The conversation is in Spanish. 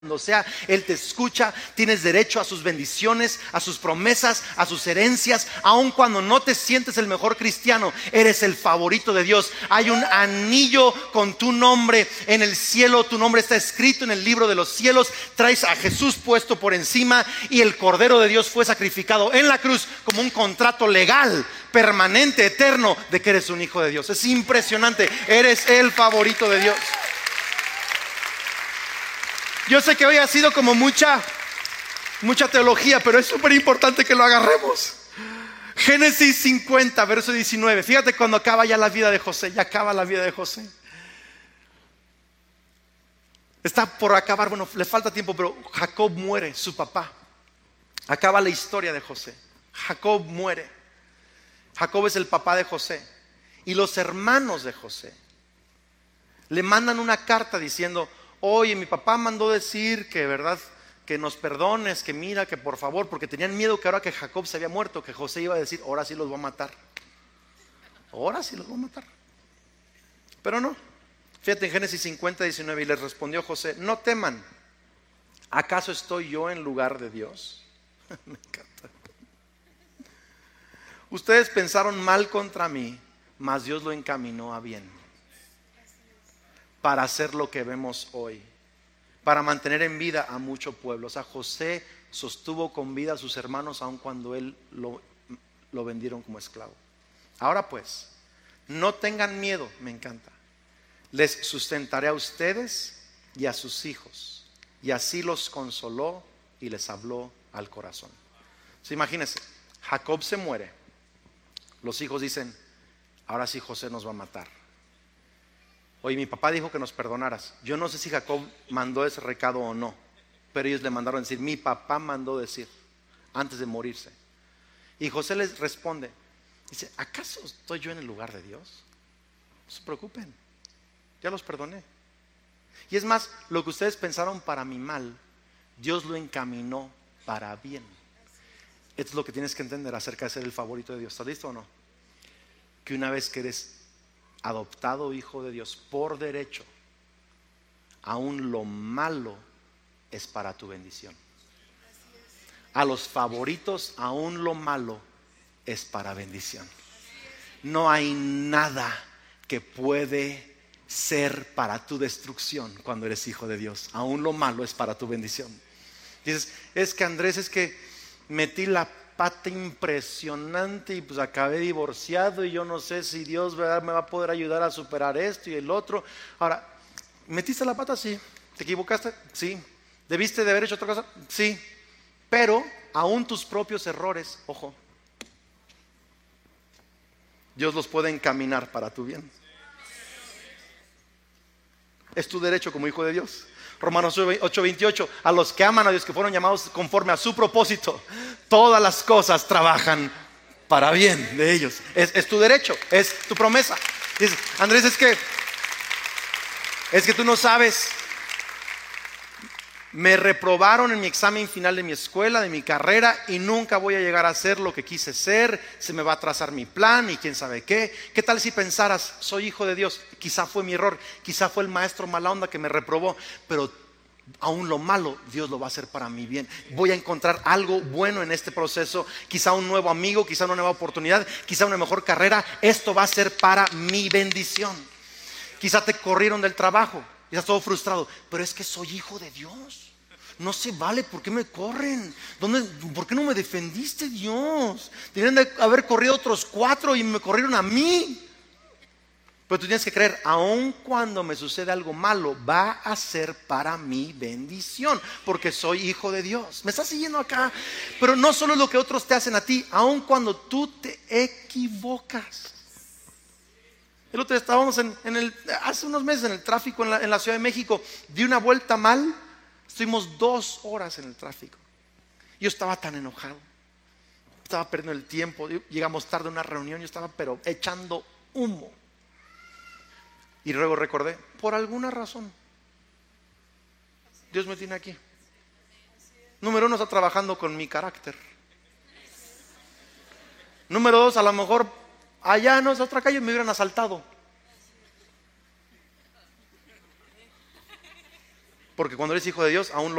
Cuando sea, Él te escucha, tienes derecho a sus bendiciones, a sus promesas, a sus herencias. Aun cuando no te sientes el mejor cristiano, eres el favorito de Dios. Hay un anillo con tu nombre en el cielo, tu nombre está escrito en el libro de los cielos. Traes a Jesús puesto por encima y el Cordero de Dios fue sacrificado en la cruz como un contrato legal, permanente, eterno, de que eres un hijo de Dios. Es impresionante, eres el favorito de Dios. Yo sé que hoy ha sido como mucha teología, pero es súper importante que lo agarremos. Génesis 50, verso 19. Fíjate cuando acaba ya la vida de José. Ya acaba la vida de José. Está por acabar, bueno, le falta tiempo, pero Jacob muere, su papá. Acaba la historia de José. Jacob muere. Jacob es el papá de José. Y los hermanos de José le mandan una carta diciendo: oye, mi papá mandó decir que, verdad, que nos perdones, que mira, que por favor, porque tenían miedo que ahora que Jacob se había muerto, que José iba a decir: ahora sí los voy a matar. Ahora sí los voy a matar. Pero no. Fíjate en Génesis 50, 19, y les respondió José: no teman, ¿acaso estoy yo en lugar de Dios? Me encanta. Ustedes pensaron mal contra mí, mas Dios lo encaminó a bien, para hacer lo que vemos hoy, para mantener en vida a mucho pueblo. O sea, José sostuvo con vida a sus hermanos aun cuando él lo vendieron como esclavo. Ahora pues, no tengan miedo, me encanta. Les sustentaré a ustedes y a sus hijos. Y así los consoló y les habló al corazón. So, imagínense, Jacob se muere. Los hijos dicen: ahora sí José nos va a matar. Oye, mi papá dijo que nos perdonaras. Yo no sé si Jacob mandó ese recado o no, pero ellos le mandaron decir: mi papá mandó decir, antes de morirse. Y José les responde, dice: ¿acaso estoy yo en el lugar de Dios? No se preocupen, ya los perdoné. Y es más, lo que ustedes pensaron para mi mal, Dios lo encaminó para bien. Esto es lo que tienes que entender acerca de ser el favorito de Dios. ¿Estás listo o no? Que una vez que eres adoptado hijo de Dios por derecho, aún lo malo es para tu bendición. A los favoritos, aún lo malo es para bendición. No hay nada que puede ser para tu destrucción cuando eres hijo de Dios. Aún lo malo es para tu bendición. Dices: es que Andrés, es que metí la pata impresionante y pues acabé divorciado y yo no sé si Dios, ¿verdad?, me va a poder ayudar a superar esto y el otro. Ahora, ¿metiste la pata? Sí. ¿Te equivocaste? Sí. ¿Debiste de haber hecho otra cosa? Sí. Pero aún tus propios errores, ojo, Dios los puede encaminar para tu bien. Es tu derecho como hijo de Dios. Romanos 8:28, a los que aman a Dios, que fueron llamados conforme a su propósito, todas las cosas trabajan para bien de ellos. Es tu derecho, es tu promesa. Dices: Andrés, es que tú no sabes, me reprobaron en mi examen final de mi escuela, de mi carrera, y nunca voy a llegar a ser lo que quise ser. Se me va a trazar mi plan y quién sabe qué. ¿Qué tal si pensaras: soy hijo de Dios? Quizá fue mi error, quizá fue el maestro mala onda que me reprobó, pero aún lo malo Dios lo va a hacer para mi bien. Voy a encontrar algo bueno en este proceso. Quizá un nuevo amigo, quizá una nueva oportunidad, quizá una mejor carrera. Esto va a ser para mi bendición. Quizá te corrieron del trabajo y estás todo frustrado, pero es que soy hijo de Dios. No se vale, ¿por qué me corren? ¿Por qué no me defendiste, Dios? Deberían de haber corrido otros 4 y me corrieron a mí. Pero tú tienes que creer: aun cuando me sucede algo malo, va a ser para mi bendición, porque soy hijo de Dios. ¿Me estás siguiendo acá? Pero no solo es lo que otros te hacen a ti, aun cuando tú te equivocas. El otro día estábamos hace unos meses en el tráfico en la Ciudad de México. Di una vuelta mal. Estuvimos 2 horas en el tráfico. Yo estaba tan enojado, estaba perdiendo el tiempo. Llegamos tarde a una reunión, yo estaba pero echando humo. Y luego recordé: por alguna razón Dios me tiene aquí. Número 1, está trabajando con mi carácter. Número 2, a lo mejor allá en otra calle me hubieran asaltado. porque cuando eres hijo de Dios aún